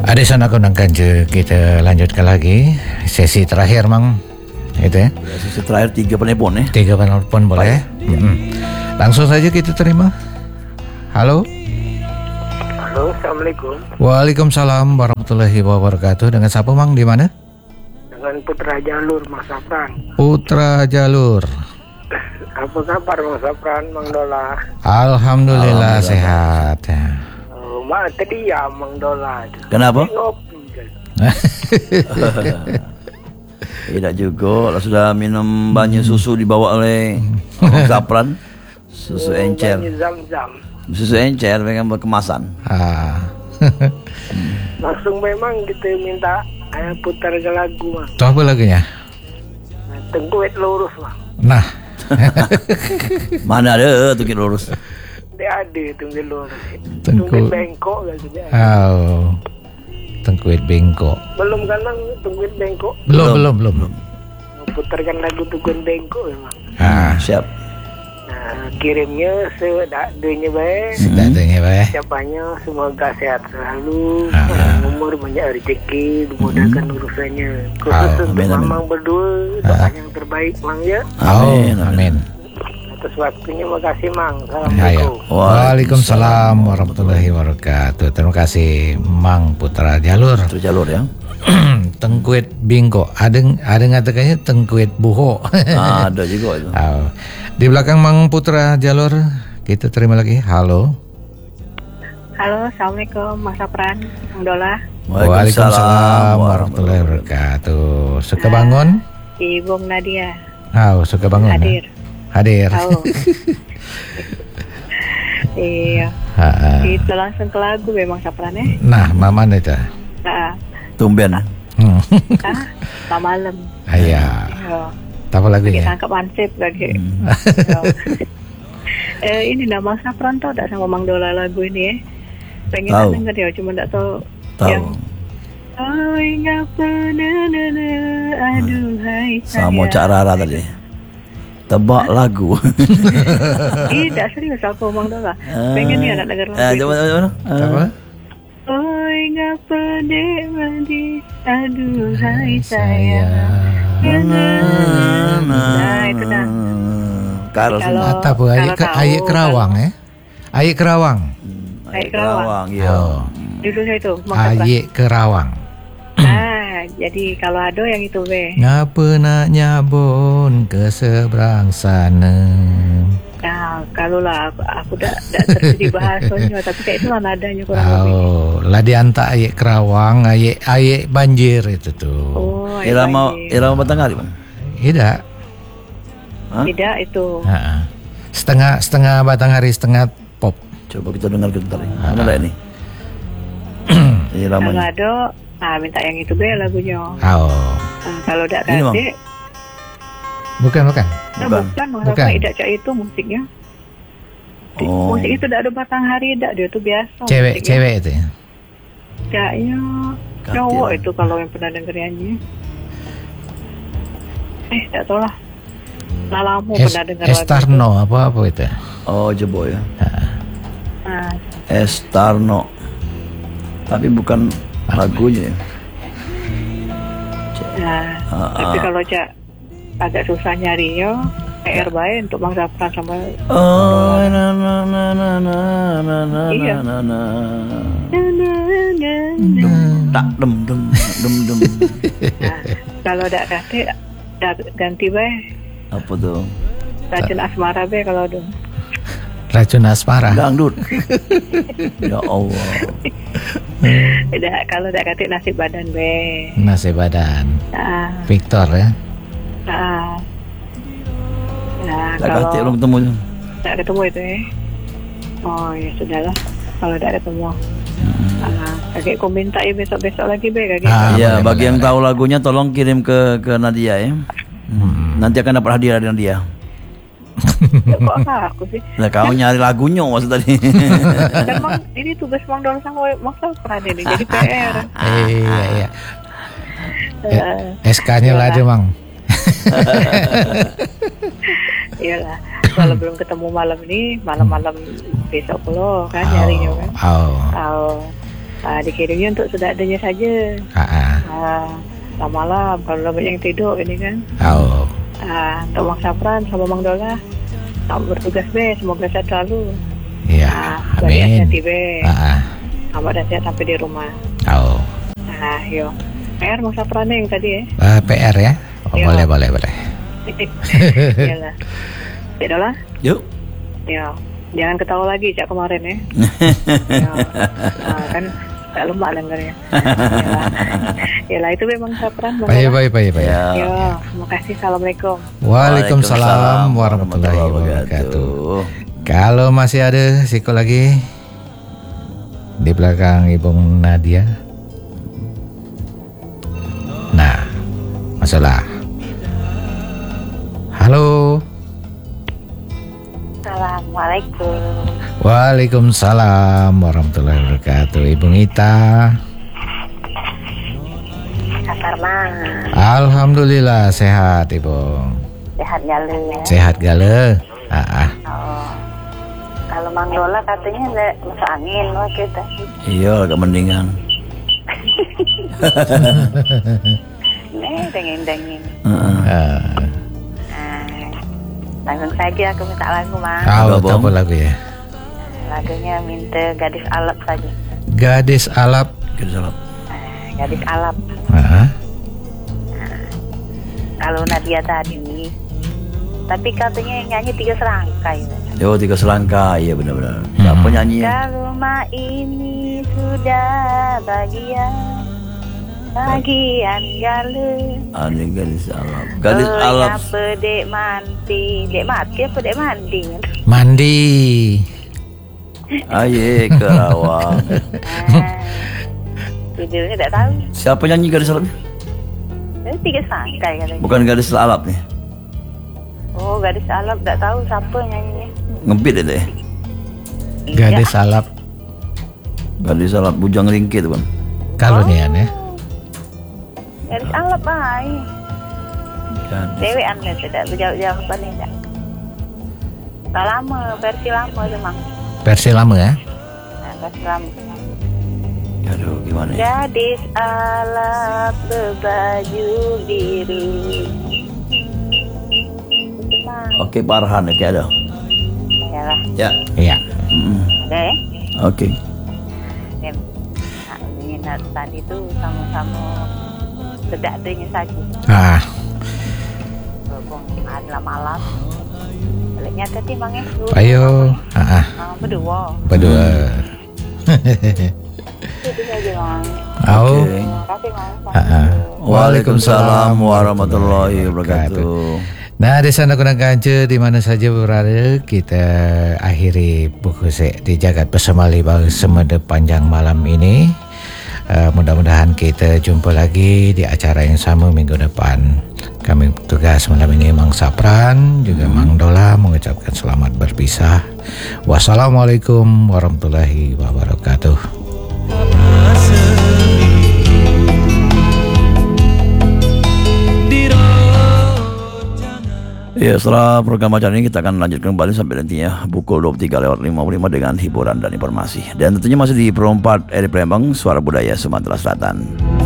Adesan aku nangkan je, kita lanjutkan lagi sesi terakhir mang. Itu ya. Sesi terakhir 3 penelpon 3 penelpon boleh. Langsung saja kita terima. Halo. Halo, Assalamualaikum. Waalaikumsalam warahmatullahi wabarakatuh. Dengan siapa mang, di mana? Dengan Putra Jalur, Mas Sapran. Putra Jalur. Apa kabar Mas Sapran, Mang Dola? Alhamdulillah sehat. Mak tadi ya Mang Dola. Kenapa? Ngopi kan. Tidak juga, sudah minum banyak susu dibawa oleh Sapran. Susu encer. Zam-zam. Susu encer dengan berkemasan. Langsung memang kita minta putar ke lagu Mang. Coba lagunya. Tengkuet lurus Mang. Nah. Mana ada tukik lurus? Dia ada tengkuet lurus. Tengku- Tengkuet bengkok kan saja. Oh. Tengkuit bengkok. Belum kan Mang tengkuet bengkok. Belum. Putarkan lagu tengkuet bengkok memang. Siap. Nah, kirimnya sedaknya baik. Sedaknya baik. Siapanya semoga sehat selalu, umur banyak rezeki, dimudahkan urusannya. Khusus untuk amin, amin. Mamang berdua, doa yang terbaik Mang ya. Amin. Atas waktunya makasih Mang. Ayo. Assalamualaikum. Waalaikumsalam warahmatullahi wabarakatuh. Terima kasih Mang Putra Jalur. Putra Jalur ya. Tengkuit bingko. Ada ngatakannya tengkuit buho. Ada juga itu. Di belakang Mang Putra Jalur kita terima lagi. Halo. Halo, Assalamualaikum Mas Sapran, Mang Dola. Waalaikumsalam warahmatullahi wabarakatuh. Suka bangun? Ibu Nadia. Suka bangun. Hadir. Oh. Iya. Kita langsung ke lagu memang Sapran ya. Nah, mama itu. Tumben. Malam. Iya. Apa lagunya? Kita tangkap ansip lagi. Ini nama Sapran tau tak sama Mang Dola lagu ini ya? Pengen Tahu. denger ya, cuma tak tahu. Tahu. Yang ngapa aduhai Sama Cak Rara tadi. Tebak lagu. Tak serius aku Mang Dola. Pengen ni nak dengar lagu. Coba. Apa? Oi ngapa dek mandi aduhai sayang. Nah itu dah. Karol Apa bu? Ayat Kerawang ya? Ayat Kerawang. Ayat Kerawang. Iya. Judulnya itu Mang Sapran. Ayat Kerawang. Jadi kalau ada yang itu be. Ngapa nak nyabon ke seberang sana? Nah, kalau lah aku tak terjadi bahasanya, tapi kayak itulah nadanya kurang lebih. Lah di antara ayat Kerawang, ayat banjir itu tuh. Oh, Irama Batanghari Bang. Tidak. Tidak itu. Setengah Batanghari, setengah pop. Coba kita dengar bentar. Mana ada ini? Kalau Iramanya. ada, minta yang itu be lagunya. Kalau tak Ini, Bang. kasih, Bukan. bukan. Bukan. Tidak cak itu musiknya. Oh. Musik itu tak ada Batanghari, tak dia tu biasa. Cewek itu ya. Caknya cowok itu kalau yang pernah denger nyanyi. Tak tahu lah. Lama pernah dengar lagu. Estarno apa itu? Oh, Jebo ya. Nah, Estarno. Tapi bukan lagunya ya. tapi kalau cak agak susah nyarinya, PR baik untuk Mang Sapran sama. Oh, Iya. Tak dem. Kalau tak kasih, ganti baik. Apa tuh? Racun asmara baik kalau ada. Racun asmara. Dangdut. Ya Allah. Kalau tak kasih nasib badan baik. Nasi badan. Victor ya. Tak Kalau kata belum ketemu. tak ketemu itu ya. Oh ya sudahlah. Kalau tak ketemu. Kakek ku minta ya besok-besok lagi be kakek. Ya, bagi yang tahu lagunya tolong kirim ke Nadia ya. Nanti akan dapat hadiah dari Nadia. Kok aku sih? Nah, kau nyari lagunya maksud tadi. Dan Mang, ini tugas Mang Dola sama Mang Sapran ini jadi PR. Iya. SK-nya lah ada Mang. Iyalah. Kalau belum ketemu malam ini, malam-malam besok lo kan nyarinya kan. dikirimnya untuk seadanya saja. Selamat malam, kalau banyak yang tidur ini kan. Untuk Mang Sapran sama Mang Dola, selamat bertugas be, semoga sehat selalu. Iya, amin. amin. Selamat dan sehat sampai di rumah. Yuk. PR Mang Sapran yang tadi ya. PR ya? Boleh. Iyalah. Yaudahlah. Yuk. Ya, jangan ketawa lagi cak kemarin ya. Kan gak lemah dengarnya. Yalah itu memang Sapran. Baik. Ya, terima kasih. Assalamualaikum. Waalaikumsalam warahmatullahi wabarakatuh. Kalau masih ada Siko lagi di belakang Ibu Nadia. Nah, masalah. Halo. Assalamualaikum. Waalaikumsalam warahmatullahi wabarakatuh. Ibu Ngita. Karena Alhamdulillah sehat Ibu. sehat gale. Sehat gale. Kalau Mang Dola katanya nggak masuk angin waktu itu. Iya, agak mendingan. Dengin. Langsung saja aku minta lagu, Mang. Apa lagu ya? Lagunya minta Gadis Alap saja. Gadis Alap. Gadis Alap. Kalau Nadia tadi, tapi katanya yang nyanyi 3 serangkai. 3 serangkai, iya benar-benar. Siapa nyanyi? Kalau rumah ini sudah bagian gale. Gadis Alap. Gadis Alap. Apa dek mati? Dek mati apa dek mandi? Mandi. Aye Kerawang. Judulnya tak tahu. Siapa nyanyi Gadis Alap? 3 serangkai katanya. Bukan Gadis Alap nih. Oh, Gadis Alap tak tahu siapa nyanyinya. Ngebit itu ya. Gadis Alap. Gadis Alap bujang ringkit tuh, Bang. Kalau nian ya. Gadis Alap baik. Dewean ya tidak jauh-jauh apa nih tak. Lama versi lama tuh Mang. Versi lama ya. Versi lama. Aduh gimana ya? Gadis Alap berbaju biru. Oke, Farhan oke ada. Yalah. Ya. Iya. Oke. Oke. Minat tadi tuh sama-sama sedaknya saja. Berhubung adalah malam. Baliknya tadi Mang Esu. Ayo. Berdua. Itu saja Mang. Terima kasih Mang. Waalaikumsalam warahmatullahi wabarakatuh. Nah, di sana kuna ganja di mana saja berada, kita akhiri buku di Jagat Pesemali semeda panjang malam ini. Mudah-mudahan kita jumpa lagi di acara yang sama minggu depan. Kami tugas malam ini Mang Sapran juga Mang Dola mengucapkan selamat berpisah. Wassalamualaikum warahmatullahi wabarakatuh. Ya, setelah program acara ini kita akan lanjutkan kembali sampai nantinya pukul 23:55 dengan hiburan dan informasi. Dan tentunya masih di Perempat Eri Palembang, Suara Budaya Sumatera Selatan.